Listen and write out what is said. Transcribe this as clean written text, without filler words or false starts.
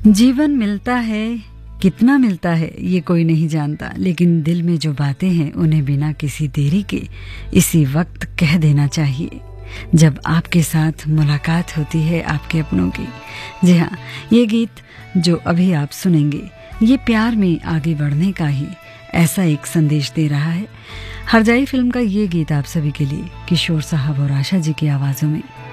जीवन मिलता है, कितना मिलता है ये कोई नहीं जानता, लेकिन दिल में जो बातें हैं उन्हें बिना किसी देरी के इसी वक्त कह देना चाहिए जब आपके साथ मुलाकात होती है आपके अपनों की। जी हाँ, ये गीत जो अभी आप सुनेंगे ये प्यार में आगे बढ़ने का ही ऐसा एक संदेश दे रहा है। हरजाई फिल्म का ये गीत आप सभी के लिए किशोर साहब और आशा जी की आवाज़ों में।